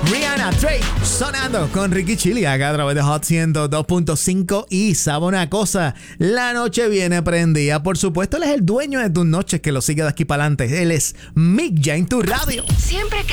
Rihanna, Drake, sonando con Ricky Chili acá a través de Hot 102.5. Y sabe una cosa, la noche viene prendida. Por supuesto, él es el dueño de tus noches, que lo sigue de aquí para adelante. Él es Mick Ya en tu radio. Siempre que